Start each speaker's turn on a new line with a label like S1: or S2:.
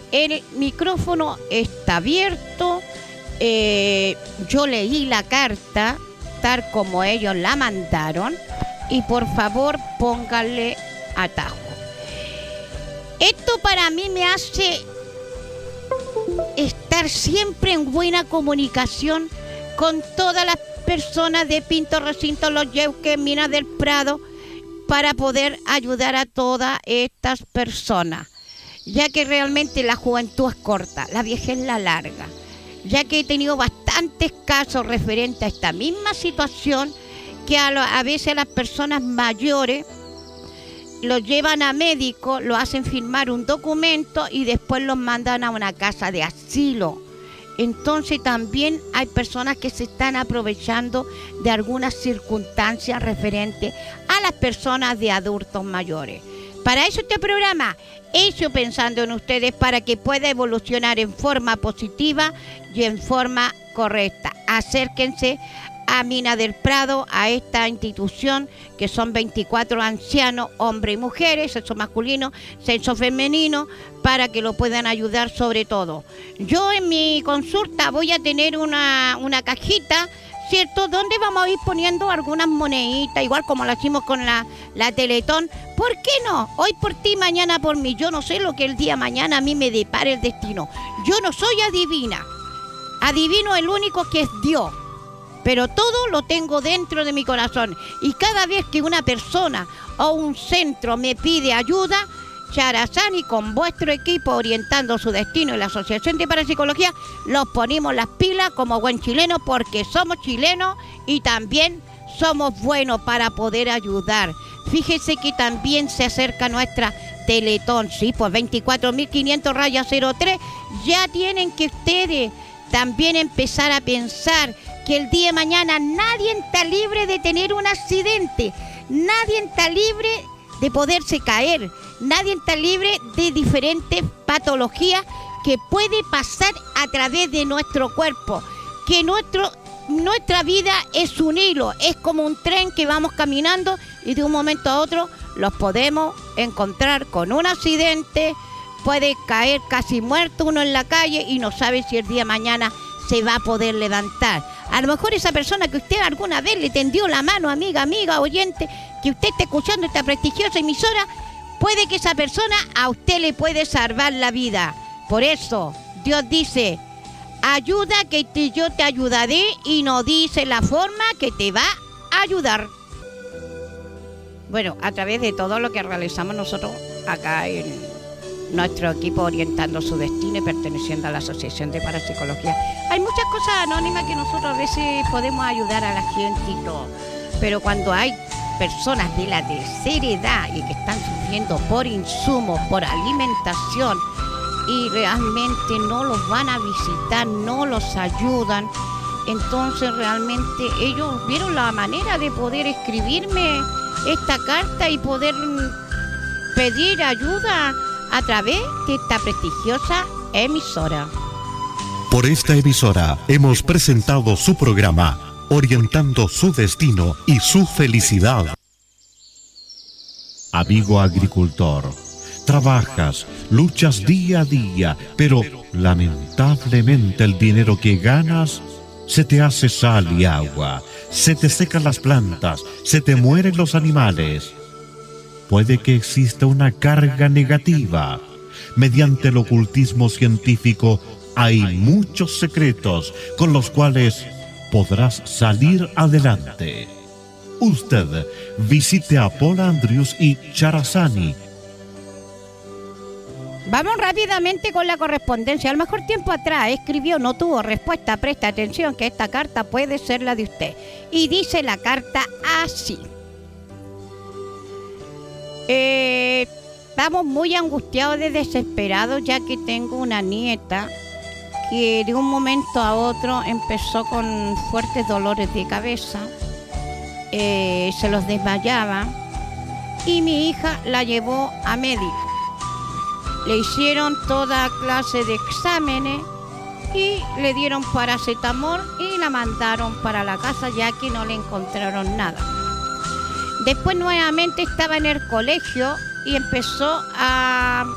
S1: el micrófono está abierto. Yo leí la carta tal como ellos la mandaron y por favor pónganle atajo. Esto para mí me hace estar siempre en buena comunicación con todas las personas de Pinto Recinto, Los Yeuques, Minas del Prado, para poder ayudar a todas estas personas, ya que realmente la juventud es corta, la viejez es la larga, ya que he tenido bastantes casos referentes a esta misma situación, que a veces las personas mayores los llevan a médico, lo hacen firmar un documento y después los mandan a una casa de asilo. Entonces también hay personas que se están aprovechando de algunas circunstancias referentes a las personas de adultos mayores. Para eso este programa, hecho pensando en ustedes para que pueda evolucionar en forma positiva y en forma correcta. Acérquense a Minas del Prado, a esta institución, que son 24 ancianos, hombres y mujeres, sexo masculino, sexo femenino, para que lo puedan ayudar sobre todo. Yo en mi consulta voy a tener una cajita, ¿cierto?, donde vamos a ir poniendo algunas moneditas, igual como lo hicimos con la Teletón. ¿Por qué no? Hoy por ti, mañana por mí. Yo no sé lo que el día mañana a mí me depare el destino. Yo no soy adivina. Adivino el único que es Dios. Pero todo lo tengo dentro de mi corazón. Y cada vez que una persona o un centro me pide ayuda, Charazani, con vuestro equipo orientando su destino y la Asociación de Parapsicología, los ponemos las pilas como buen chileno, porque somos chilenos y también somos buenos para poder ayudar. Fíjese que también se acerca nuestra Teletón, sí, pues 24.500-03. Ya tienen que ustedes también empezar a pensar que el día de mañana nadie está libre de tener un accidente, nadie está libre de poderse caer, nadie está libre de diferentes patologías que puede pasar a través de nuestro cuerpo, que nuestra vida es un hilo, es como un tren que vamos caminando y de un momento a otro los podemos encontrar con un accidente, puede caer casi muerto uno en la calle y no sabe si el día de mañana se va a poder levantar. A lo mejor esa persona que usted alguna vez le tendió la mano, amiga, oyente, que usted esté escuchando esta prestigiosa emisora, puede que esa persona a usted le puede salvar la vida. Por eso Dios dice, ayuda que yo te ayudaré, y no dice la forma que te va a ayudar. Bueno, a través de todo lo que realizamos nosotros acá en nuestro equipo orientando su destino y perteneciendo a la Asociación de Parapsicología, hay muchas cosas anónimas que nosotros a veces podemos ayudar a la gente y todo, pero cuando hay personas de la tercera edad y que están sufriendo por insumos, por alimentación, y realmente no los van a visitar, no los ayudan, entonces realmente ellos vieron la manera de poder escribirme esta carta y poder pedir ayuda a través de esta prestigiosa emisora.
S2: Por esta emisora hemos presentado su programa, orientando su destino y su felicidad. Amigo agricultor, trabajas, luchas día a día, pero lamentablemente el dinero que ganas se te hace sal y agua, se te secan las plantas, se te mueren los animales. Puede que exista una carga negativa. Mediante el ocultismo científico hay muchos secretos con los cuales podrás salir adelante. Usted visite a Paul Andrews y Charazani.
S1: Vamos rápidamente con la correspondencia. A lo mejor tiempo atrás escribió, no tuvo respuesta. Presta atención que esta carta puede ser la de usted. Y dice la carta así. Estamos muy angustiados y desesperados, ya que tengo una nieta que de un momento a otro empezó con fuertes dolores de cabeza, se los desmayaba, y mi hija la llevó a médico. Le hicieron toda clase de exámenes y le dieron paracetamol y la mandaron para la casa, ya que no le encontraron nada. Después nuevamente estaba en el colegio y empezó a